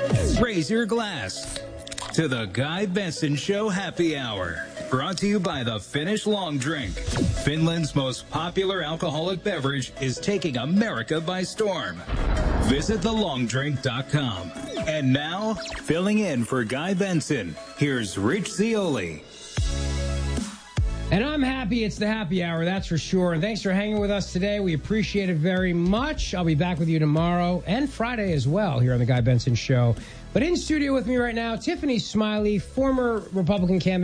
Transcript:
Raise your glass to the Guy Benson Show Happy Hour. Brought to you by the Finnish Long Drink. Finland's most popular alcoholic beverage is taking America by storm. Visit thelongdrink.com. And now, filling in for Guy Benson, here's Rich Zeoli. And I'm happy it's the happy hour, that's for sure. And thanks for hanging with us today. We appreciate it very much. I'll be back with you tomorrow and Friday as well here on the Guy Benson Show. But in studio with me right now, Tiffany Smiley, former Republican candidate.